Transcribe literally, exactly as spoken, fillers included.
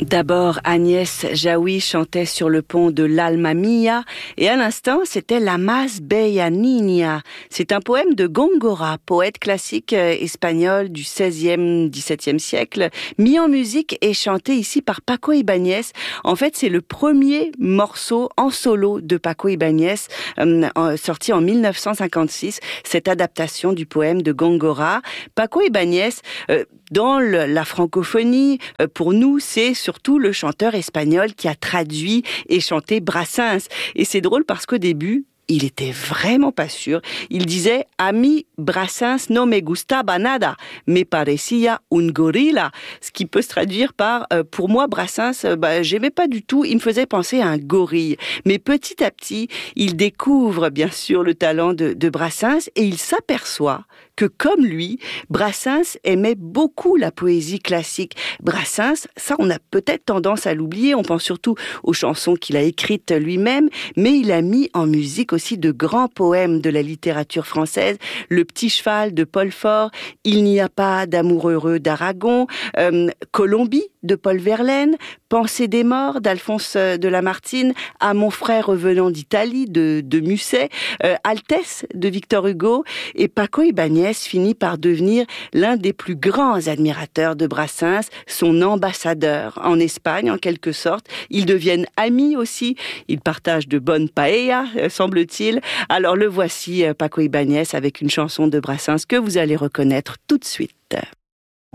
D'abord, Agnès Jaoui chantait sur le pont de l'Alma Mia et à l'instant, c'était La Más Bella Niña. C'est un poème de Góngora, poète classique espagnol du seizième dix-septième siècle, mis en musique et chanté ici par Paco Ibáñez. En fait, c'est le premier morceau en solo de Paco Ibáñez, euh, sorti en mille neuf cent cinquante-six, cette adaptation du poème de Góngora. Paco Ibáñez, euh, dans le, la francophonie, euh, pour nous, c'est surtout le chanteur espagnol qui a traduit et chanté Brassens. Et c'est drôle parce qu'au début, il était vraiment pas sûr. Il disait « A mí Brassens no me gustaba nada, me parecía un gorila », ce qui peut se traduire par euh, « Pour moi, Brassens, euh, bah, j'aimais pas du tout, il me faisait penser à un gorille ». Mais petit à petit, il découvre bien sûr le talent de, de Brassens et il s'aperçoit que comme lui, Brassens aimait beaucoup la poésie classique. Brassens, ça on a peut-être tendance à l'oublier, on pense surtout aux chansons qu'il a écrites lui-même, mais il a mis en musique aussi de grands poèmes de la littérature française, Le Petit Cheval de Paul Fort, Il n'y a pas d'amour heureux d'Aragon, euh, Colombie de Paul Verlaine, Pensée des morts d'Alphonse de Lamartine, À mon frère revenant d'Italie de, de Musset, euh, Altesse de Victor Hugo, et Paco Ibáñez finit par devenir l'un des plus grands admirateurs de Brassens, son ambassadeur en Espagne en quelque sorte. Ils deviennent amis aussi, ils partagent de bonnes paellas, semble-t-il. Alors le voici, Paco Ibáñez, avec une chanson de Brassens que vous allez reconnaître tout de suite.